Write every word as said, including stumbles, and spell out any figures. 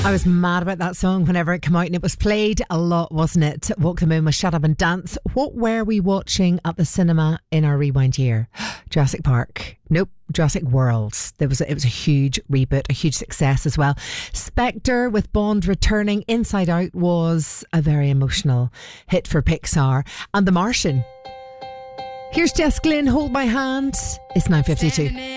I was mad about that song whenever it came out, and it was played a lot, wasn't it? Walk the Moon with Shut Up and Dance. What were we watching at the cinema in our rewind year? Jurassic Park. Nope. Jurassic World. There was a, it was a huge reboot, a huge success as well. Spectre with Bond returning. Inside Out was a very emotional hit for Pixar. And The Martian. Here's Jess Glynn, Hold My Hand. It's nine fifty-two.